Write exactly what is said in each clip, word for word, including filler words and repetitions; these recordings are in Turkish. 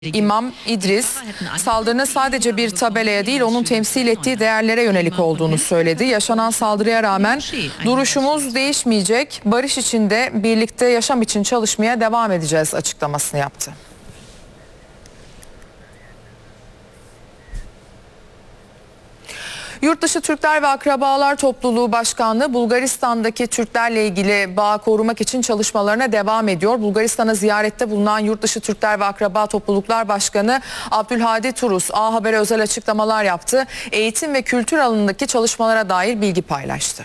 İmam İdris, saldırının sadece bir tabelaya değil onun temsil ettiği değerlere yönelik olduğunu söyledi. Yaşanan saldırıya rağmen duruşumuz değişmeyecek, barış içinde birlikte yaşam için çalışmaya devam edeceğiz açıklamasını yaptı. Yurtdışı Türkler ve Akrabalar Topluluğu Başkanlığı Bulgaristan'daki Türklerle ilgili bağ korumak için çalışmalarına devam ediyor. Bulgaristan'a ziyarette bulunan Yurtdışı Türkler ve Akraba Topluluklar Başkanı Abdülhadi Turus A Haber'e özel açıklamalar yaptı. Eğitim ve kültür alanındaki çalışmalara dair bilgi paylaştı.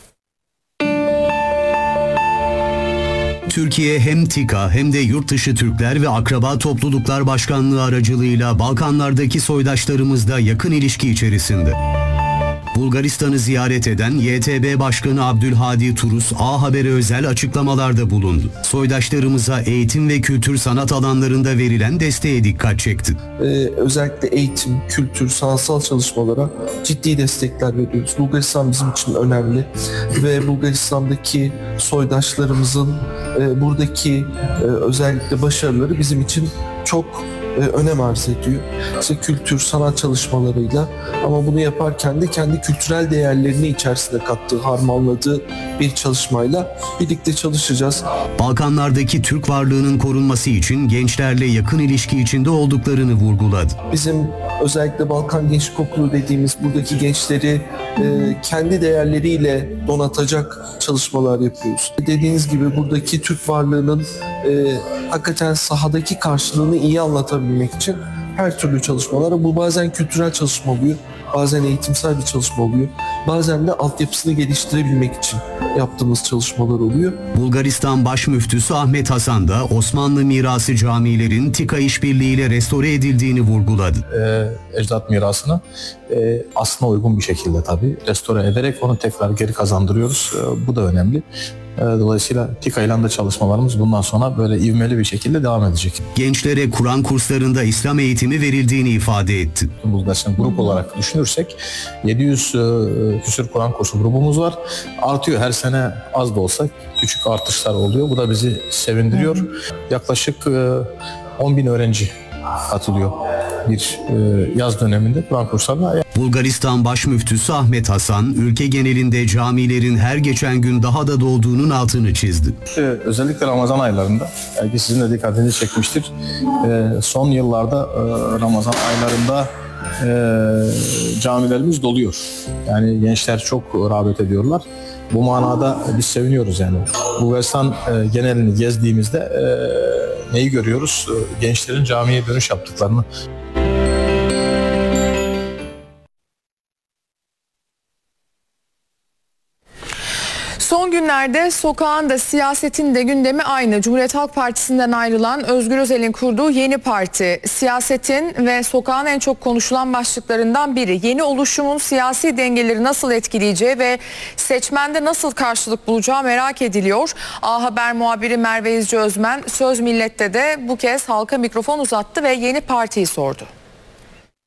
Türkiye hem TİKA hem de Yurtdışı Türkler ve Akraba Topluluklar Başkanlığı aracılığıyla Balkanlardaki soydaşlarımızla yakın ilişki içerisinde. Bulgaristan'ı ziyaret eden Y T B Başkanı Abdülhadi Turus A Haber'e özel açıklamalarda bulundu. Soydaşlarımıza eğitim ve kültür sanat alanlarında verilen desteğe dikkat çekti. Ee, özellikle eğitim, kültür, sanatsal çalışmalara ciddi destekler veriyoruz. Bulgaristan bizim için önemli ve Bulgaristan'daki soydaşlarımızın e, buradaki e, özellikle başarıları bizim için çok e, önem arz ediyor. İşte kültür, sanat çalışmalarıyla ama bunu yaparken de kendi kültürel değerlerini içerisine kattığı, harmanladığı bir çalışmayla birlikte çalışacağız. Balkanlardaki Türk varlığının korunması için gençlerle yakın ilişki içinde olduklarını vurguladı. Bizim özellikle Balkan Gençlik Okulu dediğimiz buradaki gençleri e, kendi değerleriyle donatacak çalışmalar yapıyoruz. Dediğiniz gibi buradaki Türk varlığının e, hakikaten sahadaki karşılığını iyi anlatabilmek için her türlü çalışmalara, bu bazen kültürel çalışma oluyor, bazen eğitimsel bir çalışma oluyor, bazen de altyapısını geliştirebilmek için yaptığımız çalışmalar oluyor. Bulgaristan Baş Müftüsü Ahmet Hasan da Osmanlı mirası camilerin TİKA işbirliğiyle restore edildiğini vurguladı. Ee, ecdat mirasını e, aslına uygun bir şekilde tabii restore ederek onu tekrar geri kazandırıyoruz. E, bu da önemli. Dolayısıyla TİKA ile de çalışmalarımız bundan sonra böyle ivmeli bir şekilde devam edecek. Gençlere Kur'an kurslarında İslam eğitimi verildiğini ifade etti. Bulgaristan grup olarak düşünürsek yedi yüz küsur Kur'an kursu grubumuz var. Artıyor her sene, az da olsa küçük artışlar oluyor. Bu da bizi sevindiriyor. Yaklaşık on bin öğrenci katılıyor bir yaz döneminde Kur'an kurslarına. Bulgaristan Baş Müftüsü Ahmet Hasan, ülke genelinde camilerin her geçen gün daha da dolduğunun altını çizdi. Özellikle Ramazan aylarında, belki sizin de dikkatinizi çekmiştir, son yıllarda Ramazan aylarında camilerimiz doluyor. Yani gençler çok rağbet ediyorlar. Bu manada biz seviniyoruz yani. Bulgaristan genelini gezdiğimizde neyi görüyoruz? Gençlerin camiye dönüş yaptıklarını. Son günlerde sokağın da siyasetin de gündemi aynı. Cumhuriyet Halk Partisi'nden ayrılan Özgür Özel'in kurduğu yeni parti. Siyasetin ve sokağın en çok konuşulan başlıklarından biri. Yeni oluşumun siyasi dengeleri nasıl etkileyeceği ve seçmende nasıl karşılık bulacağı merak ediliyor. A Haber muhabiri Merve İzci Özmen Söz Millet'te de bu kez halka mikrofon uzattı ve yeni partiyi sordu.